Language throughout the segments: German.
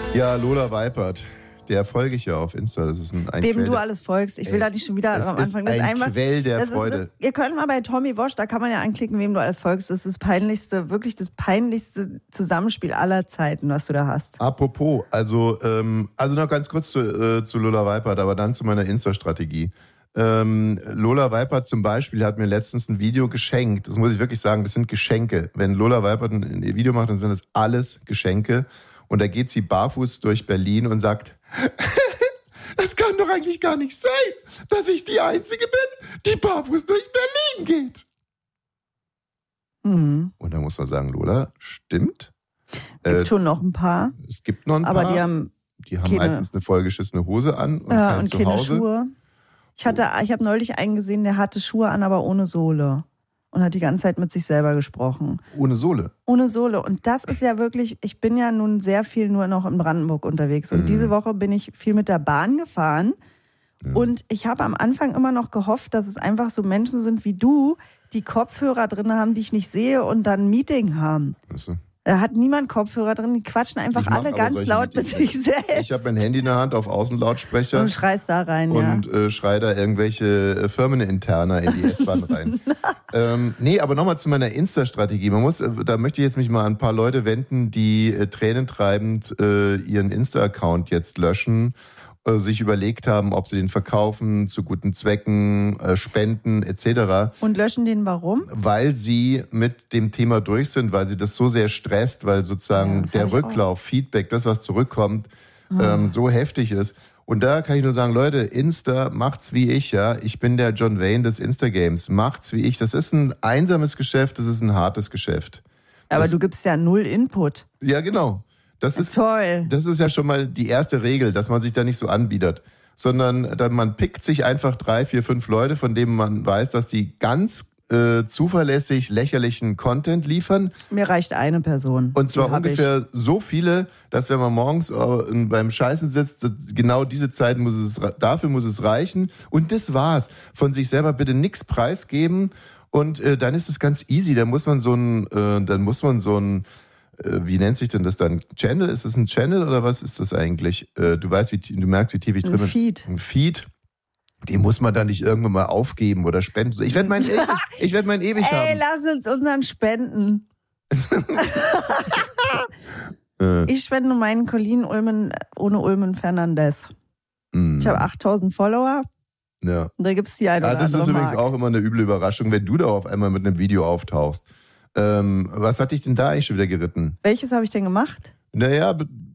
Ja, Lola Weipert, der folge ich ja auf Insta. Das ist ein Wem du alles folgst. Ich will da nicht schon wieder am Anfang. Das ist ein Quell der Freude. Ihr könnt mal bei Tommy Wosch, da kann man ja anklicken, wem du alles folgst. Das ist das peinlichste, wirklich das peinlichste Zusammenspiel aller Zeiten, was du da hast. Apropos, also noch ganz kurz zu Lola Weipert, aber dann zu meiner Insta-Strategie. Lola Weipert zum Beispiel hat mir letztens ein Video geschenkt. Das muss ich wirklich sagen, das sind Geschenke. Wenn Lola Weipert ein Video macht, dann sind das alles Geschenke. Und da geht sie barfuß durch Berlin und sagt, das kann doch eigentlich gar nicht sein, dass ich die Einzige bin, die barfuß durch Berlin geht. Mhm. Und da muss man sagen, Lola, stimmt. Gibt schon noch ein paar. Es gibt noch ein paar. Aber die haben meistens eine vollgeschissene Hose an und kein und keine Schuhe. Ich habe neulich einen gesehen, der hatte Schuhe an, aber ohne Sohle. Und hat die ganze Zeit mit sich selber gesprochen. Ohne Sohle? Ohne Sohle. Und das ist ja wirklich, ich bin ja nun sehr viel nur noch in Brandenburg unterwegs. Und diese Woche bin ich viel mit der Bahn gefahren. Ja. Und ich habe am Anfang immer noch gehofft, dass es einfach so Menschen sind wie du, die Kopfhörer drin haben, die ich nicht sehe und dann ein Meeting haben. Achso. Da hat niemand Kopfhörer drin, die quatschen einfach alle ganz laut mit sich selbst. Ich habe mein Handy in der Hand auf Außenlautsprecher. Und schreist da rein, und schrei da irgendwelche Firmeninterner in die S-Bahn rein. Nee, aber nochmal zu meiner Insta-Strategie. Da möchte ich jetzt mich mal an ein paar Leute wenden, die tränentreibend ihren Insta-Account jetzt löschen, sich überlegt haben, ob sie den verkaufen, zu guten Zwecken, spenden etc. Und löschen den warum? Weil sie mit dem Thema durch sind, weil sie das so sehr stresst, weil sozusagen der Rücklauf, Feedback, das, was zurückkommt, so heftig ist. Und da kann ich nur sagen, Leute, Insta macht's wie ich, ja. Ich bin der John Wayne des Insta-Games. Macht's wie ich. Das ist ein einsames Geschäft, das ist ein hartes Geschäft. Aber du gibst ja 0 Input. Ja, genau. Das ist toll. Das ist ja schon mal die erste Regel, dass man sich da nicht so anbietet, sondern man pickt sich einfach 3, 4, 5 Leute, von denen man weiß, dass die ganz zuverlässig lächerlichen Content liefern. Mir reicht eine Person. Und zwar ungefähr so viele, dass wenn man morgens beim Scheißen sitzt, genau diese Zeit dafür muss es reichen. Und das war's. Von sich selber bitte nichts preisgeben. Und dann ist es ganz easy. Dann muss man so ein wie nennt sich denn das dann? Channel? Ist das ein Channel oder was ist das eigentlich? Du merkst, wie tief ich drin bin. Ein Feed. Den muss man dann nicht irgendwann mal aufgeben oder spenden. Ich werde meinen ewig haben. Ey, lass uns unseren spenden. Ich spende meinen Colin ohne Ulmen Fernandez. Ich habe 8000 Follower. Ja. Und da gibt es die eine oder andere. Das ist übrigens auch immer eine üble Überraschung, wenn du da auf einmal mit einem Video auftauchst. Was hat dich denn da eigentlich schon wieder geritten? Welches habe ich denn gemacht? Naja,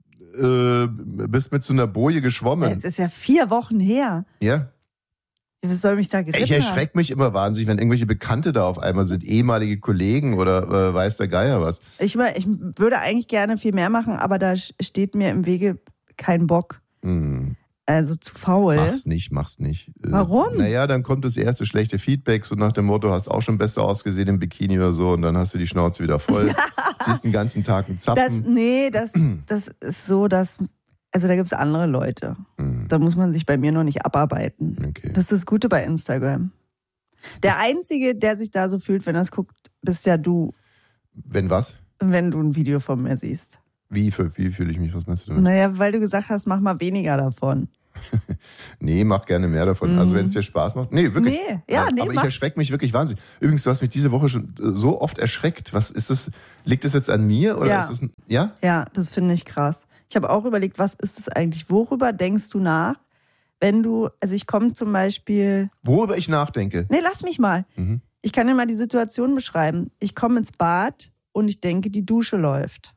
bist mit so einer Boje geschwommen. Es ist ja 4 Wochen her. Ja. Was soll mich da geritten haben? Ich erschrecke mich immer wahnsinnig, wenn irgendwelche Bekannte da auf einmal sind, ehemalige Kollegen oder weiß der Geier was. Ich würde eigentlich gerne viel mehr machen, aber da steht mir im Wege kein Bock. Also zu faul. Mach's nicht. Warum? Naja, dann kommt das erste schlechte Feedback, so nach dem Motto, hast auch schon besser ausgesehen im Bikini oder so und dann hast du die Schnauze wieder voll, ziehst den ganzen Tag einen Zappen. Das ist so, also da gibt es andere Leute. Da muss man sich bei mir noch nicht abarbeiten. Okay. Das ist das Gute bei Instagram. Der Einzige, der sich da so fühlt, wenn er es guckt, bist ja du. Wenn was? Wenn du ein Video von mir siehst. Wie fühle ich mich? Was meinst du damit? Naja, weil du gesagt hast, mach mal weniger davon. Nee, mach gerne mehr davon. Also wenn es dir Spaß macht. Nee, wirklich. Aber ich erschrecke mich wirklich wahnsinnig. Übrigens, du hast mich diese Woche schon so oft erschreckt. Was ist das? Liegt das jetzt an mir? Oder ist das Ja, das finde ich krass. Ich habe auch überlegt, was ist das eigentlich? Worüber denkst du nach, also ich komme zum Beispiel... Worüber ich nachdenke? Nee, lass mich mal. Ich kann dir mal die Situation beschreiben. Ich komme ins Bad und ich denke, die Dusche läuft.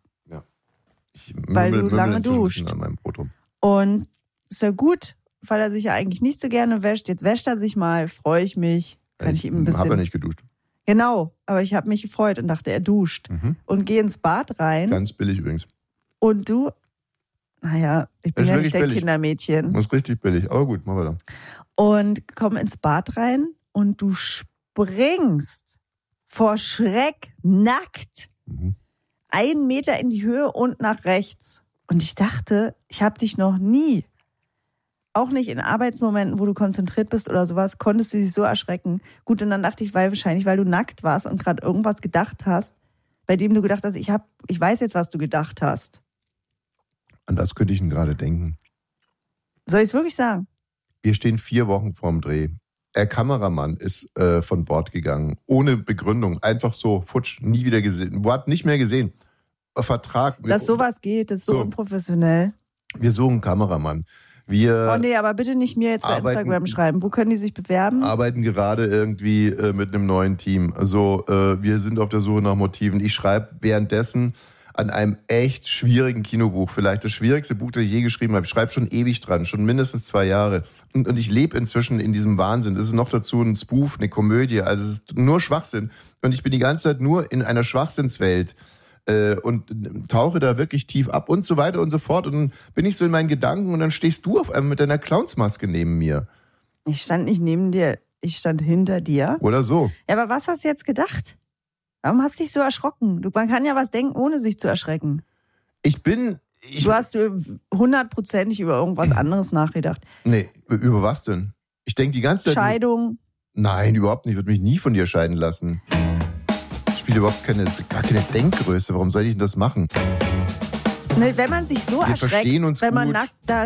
Weil du lange duscht. An meinem Brot rum. Und ist ja gut, weil er sich ja eigentlich nicht so gerne wäscht. Jetzt wäscht er sich mal, freue ich mich. Kann ich ihm ein bisschen... Habe er nicht geduscht. Genau, aber ich habe mich gefreut und dachte, er duscht. Und gehe ins Bad rein. Ganz billig übrigens. Und du, naja, ich bin ja nicht dein billig. Kindermädchen. Das ist richtig billig, aber gut, mal weiter. Und komme ins Bad rein und du springst vor Schreck nackt 1 Meter in die Höhe und nach rechts. Und ich dachte, ich habe dich noch nie, auch nicht in Arbeitsmomenten, wo du konzentriert bist oder sowas, konntest du dich so erschrecken. Gut, und dann dachte ich, weil du nackt warst und gerade irgendwas gedacht hast, bei dem du gedacht hast, ich weiß jetzt, was du gedacht hast. An das könnte ich Ihnen gerade denken. Soll ich es wirklich sagen? Wir stehen 4 Wochen vorm Dreh. Der Kameramann ist von Bord gegangen. Ohne Begründung. Einfach so, futsch, nie wieder gesehen. Wort nicht mehr gesehen. Vertrag. Dass sowas geht, das ist so unprofessionell. Wir suchen einen Kameramann. Oh nee, aber bitte nicht mir jetzt bei Instagram schreiben. Wo können die sich bewerben? Arbeiten gerade irgendwie mit einem neuen Team. Also wir sind auf der Suche nach Motiven. Ich schreibe währenddessen an einem echt schwierigen Kinobuch. Vielleicht das schwierigste Buch, das ich je geschrieben habe. Ich schreibe schon ewig dran, schon mindestens 2 Jahre. Und ich lebe inzwischen in diesem Wahnsinn. Das ist noch dazu ein Spoof, eine Komödie. Also es ist nur Schwachsinn. Und ich bin die ganze Zeit nur in einer Schwachsinnswelt. Und tauche da wirklich tief ab und so weiter und so fort. Und dann bin ich so in meinen Gedanken und dann stehst du auf einmal mit deiner Clownsmaske neben mir. Ich stand nicht neben dir, ich stand hinter dir. Oder so. Ja, aber was hast du jetzt gedacht? Warum hast du dich so erschrocken? Man kann ja was denken, ohne sich zu erschrecken. Du hast 100%ig über irgendwas anderes nachgedacht. Nee, über was denn? Ich denke die ganze Zeit... Scheidung? Nein, überhaupt nicht. Ich würde mich nie von dir scheiden lassen. Überhaupt gar keine Denkgröße. Warum soll ich denn das machen? Ne, wenn man sich so erschreckt, wenn man nackt da